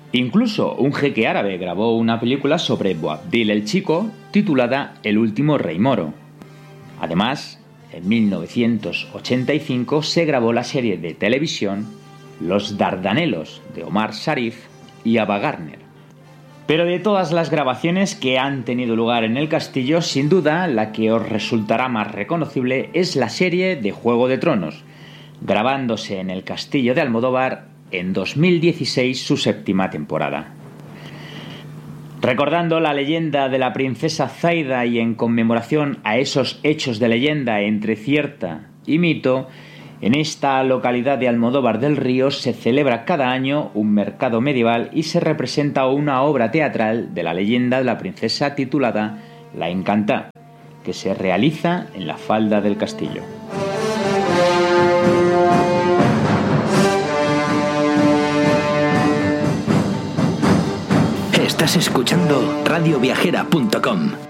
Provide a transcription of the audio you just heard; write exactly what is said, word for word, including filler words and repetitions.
Incluso un jeque árabe grabó una película sobre Boabdil el Chico titulada El último rey moro. Además, en mil novecientos ochenta y cinco se grabó la serie de televisión Los Dardanelos de Omar Sharif y Ava Gardner. Pero de todas las grabaciones que han tenido lugar en el castillo, sin duda la que os resultará más reconocible es la serie de Juego de Tronos, grabándose en el castillo de Almodóvar en dos mil dieciséis su séptima temporada. Recordando la leyenda de la princesa Zaida y en conmemoración a esos hechos de leyenda entre cierta y mito, en esta localidad de Almodóvar del Río se celebra cada año un mercado medieval y se representa una obra teatral de la leyenda de la princesa titulada La Encantada, que se realiza en la falda del castillo. Estás escuchando radio viajera punto com.